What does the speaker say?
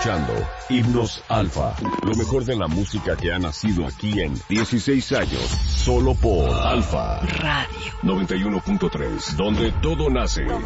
escuchando Himnos Alfa, lo mejor de la música que ha nacido aquí en 16 años, solo por Alfa Radio 91.3, donde todo nace.